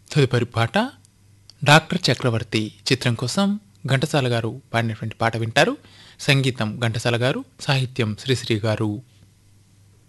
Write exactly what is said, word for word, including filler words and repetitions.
తదుపరి పాట డాక్టర్ చక్రవర్తి చిత్రం కోసం ఘంటసాల గారు పాడినటువంటి పాట వింటారు. సంగీతం ఘంటసాల గారు, సాహిత్యం శ్రీశ్రీ గారు.